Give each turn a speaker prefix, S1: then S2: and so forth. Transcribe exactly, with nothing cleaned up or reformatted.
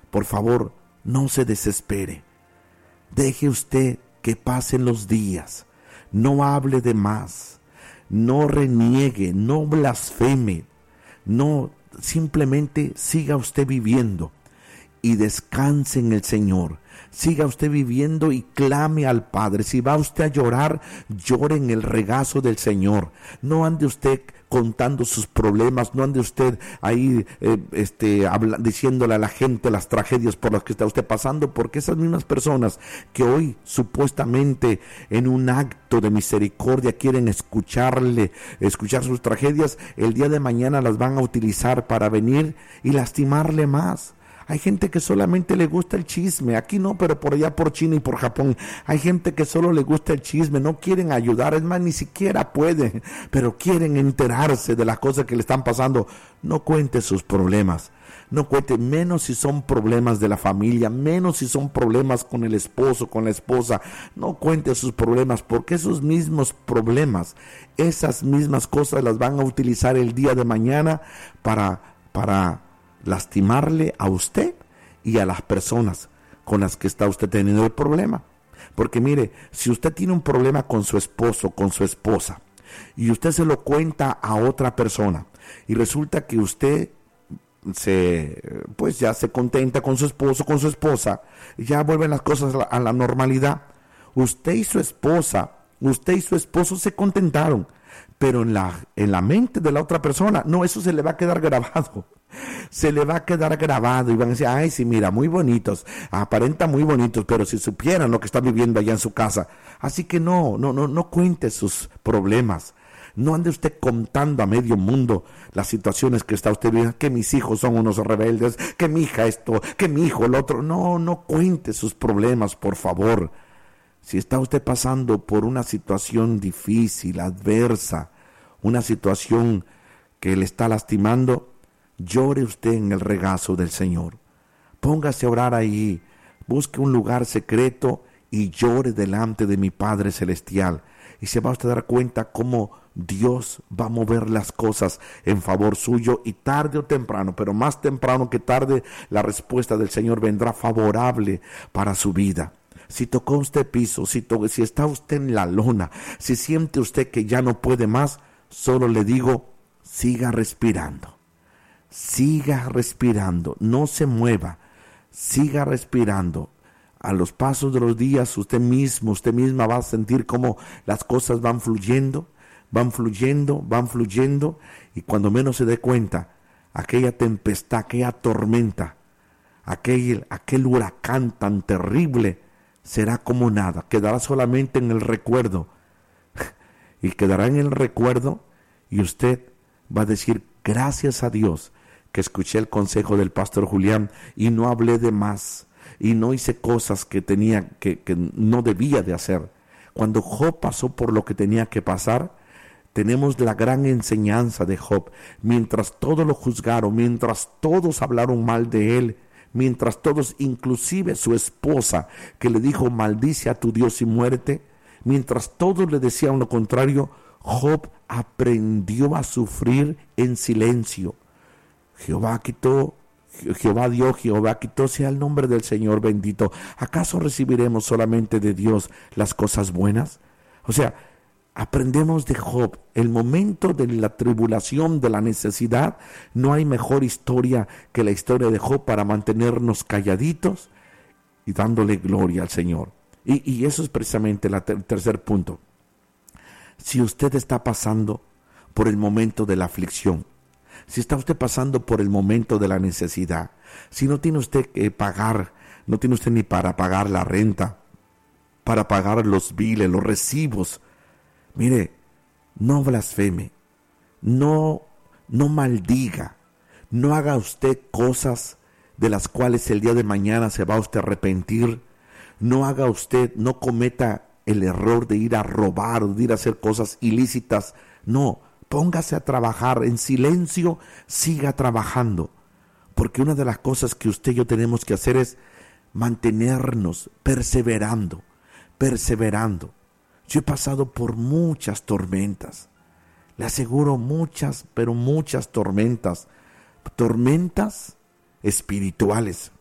S1: por favor, no se desespere. Deje usted que pasen los días. No hable de más. No reniegue, no blasfeme. No, simplemente siga usted viviendo y descanse en el Señor. Siga usted viviendo y clame al Padre. Si va usted a llorar, llore en el regazo del Señor. No ande usted contando sus problemas, no ande usted ahí eh, este, habla, diciéndole a la gente las tragedias por las que está usted pasando, porque esas mismas personas que hoy supuestamente en un acto de misericordia quieren escucharle, escuchar sus tragedias, el día de mañana las van a utilizar para venir y lastimarle más. Hay gente que solamente le gusta el chisme, aquí no, pero por allá por China y por Japón, hay gente que solo le gusta el chisme, no quieren ayudar, es más, ni siquiera pueden, pero quieren enterarse de las cosas que le están pasando. No cuente sus problemas, no cuente, menos si son problemas de la familia, menos si son problemas con el esposo, con la esposa, no cuente sus problemas, porque esos mismos problemas, esas mismas cosas las van a utilizar el día de mañana para, para, lastimarle a usted y a las personas con las que está usted teniendo el problema. Porque mire, si usted tiene un problema con su esposo, con su esposa, y usted se lo cuenta a otra persona, y resulta que usted se, pues ya se contenta con su esposo, con su esposa, ya vuelven las cosas a la, a la normalidad. Usted y su esposa, usted y su esposo se contentaron, pero en la, en la mente de la otra persona, no, eso se le va a quedar grabado. Se le va a quedar grabado y van a decir, ay, sí, mira, muy bonitos, aparenta muy bonitos, pero si supieran lo que está viviendo allá en su casa. Así que no, no, no, no cuente sus problemas. No ande usted contando a medio mundo las situaciones que está usted viendo, que mis hijos son unos rebeldes, que mi hija esto, que mi hijo el otro. No, no cuente sus problemas, por favor. Si está usted pasando por una situación difícil, adversa, una situación que le está lastimando, llore usted en el regazo del Señor. Póngase a orar ahí, busque un lugar secreto y llore delante de mi Padre Celestial. Y se va usted a dar cuenta cómo Dios va a mover las cosas en favor suyo, y tarde o temprano, pero más temprano que tarde, la respuesta del Señor vendrá favorable para su vida. Si tocó usted piso, si, to- si está usted en la lona, si siente usted que ya no puede más, solo le digo, siga respirando. Siga respirando, no se mueva, siga respirando. A los pasos de los días, usted mismo, usted misma va a sentir cómo las cosas van fluyendo, van fluyendo, van fluyendo, y cuando menos se dé cuenta, aquella tempestad, aquella tormenta, aquel, aquel huracán tan terrible, será como nada, quedará solamente en el recuerdo, y quedará en el recuerdo, y usted va a decir, gracias a Dios, que escuché el consejo del pastor Julián y no hablé de más y no hice cosas que tenía que, que no debía de hacer. Cuando Job pasó por lo que tenía que pasar, tenemos la gran enseñanza de Job. Mientras todos lo juzgaron, mientras todos hablaron mal de él, mientras todos, inclusive su esposa, que le dijo maldice a tu Dios y muérete, mientras todos le decían lo contrario, Job aprendió a sufrir en silencio. Jehová quitó, Jehová dio, Jehová quitó, sea el nombre del Señor bendito. ¿Acaso recibiremos solamente de Dios las cosas buenas? O sea, aprendemos de Job. El momento de la tribulación, de la necesidad, no hay mejor historia que la historia de Job para mantenernos calladitos y dándole gloria al Señor. Y, y eso es precisamente la ter- el tercer punto. Si usted está pasando por el momento de la aflicción, si está usted pasando por el momento de la necesidad, si no tiene usted que pagar, no tiene usted ni para pagar la renta, para pagar los biles, los recibos, mire, no blasfeme, no, no maldiga, no haga usted cosas de las cuales el día de mañana se va usted a arrepentir, no haga usted, no cometa el error de ir a robar o de ir a hacer cosas ilícitas, no. Póngase a trabajar en silencio, siga trabajando, porque una de las cosas que usted y yo tenemos que hacer es mantenernos perseverando, perseverando. Yo he pasado por muchas tormentas, le aseguro muchas, pero muchas tormentas, tormentas espirituales,